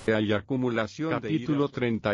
Hay acumulación Capítulo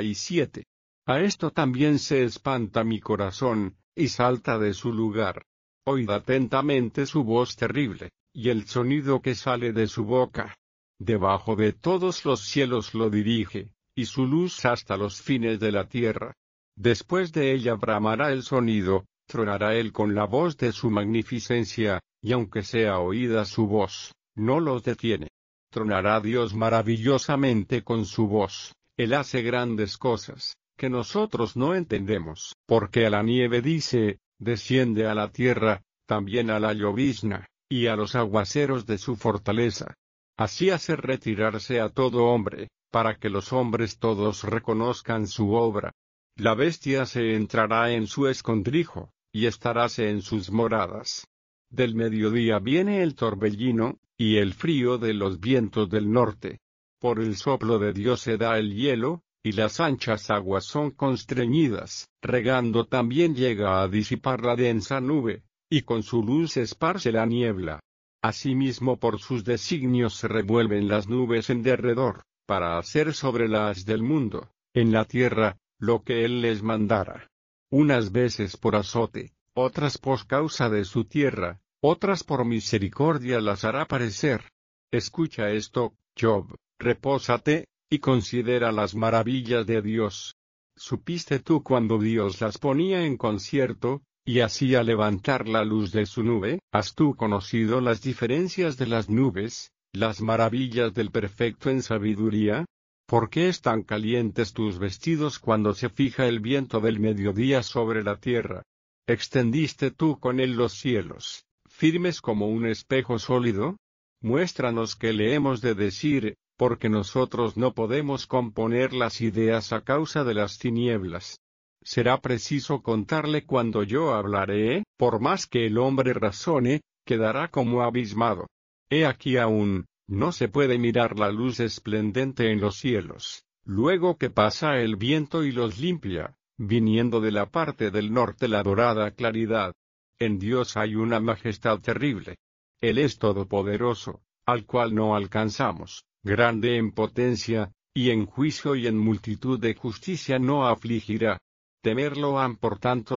37. A esto también se espanta mi corazón, y salta de su lugar. Oíd atentamente su voz terrible, y el sonido que sale de su boca. Debajo de todos los cielos lo dirige, y su luz hasta los fines de la tierra. Después de ella bramará el sonido, tronará él con la voz de su magnificencia, y aunque sea oída su voz, no los detiene. Tronará Dios maravillosamente con su voz, Él hace grandes cosas, que nosotros no entendemos. Porque a la nieve dice, desciende a la tierra, también a la llovizna, y a los aguaceros de su fortaleza. Así hace retirarse a todo hombre, para que los hombres todos reconozcan su obra. La bestia se entrará en su escondrijo, y estaráse en sus moradas. Del mediodía viene el torbellino, y el frío de los vientos del norte. Por el soplo de Dios se da el hielo, y las anchas aguas son constreñidas. Regando también llega a disipar la densa nube, y con su luz esparce la niebla. Asimismo por sus designios se revuelven las nubes en derredor, para hacer sobre la haz del mundo, en la tierra, lo que él les mandara. Unas veces por azote, otras por causa de su tierra, otras por misericordia las hará parecer. Escucha esto, Job, repósate, y considera las maravillas de Dios. ¿Supiste tú cuando Dios las ponía en concierto, y hacía levantar la luz de su nube? ¿Has tú conocido las diferencias de las nubes, las maravillas del perfecto en sabiduría? ¿Por qué están calientes tus vestidos cuando se fija el viento del mediodía sobre la tierra? ¿Extendiste tú con él los cielos, firmes como un espejo sólido? Muéstranos qué le hemos de decir, porque nosotros no podemos componer las ideas a causa de las tinieblas. Será preciso contarle cuando yo hablaré, por más que el hombre razone, quedará como abismado. He aquí aún, no se puede mirar la luz esplendente en los cielos, luego que pasa el viento y los limpia, viniendo de la parte del norte la dorada claridad. En Dios hay una majestad terrible. Él es todopoderoso, al cual no alcanzamos, grande en potencia, y en juicio y en multitud de justicia no afligirá. Temerlo han por tanto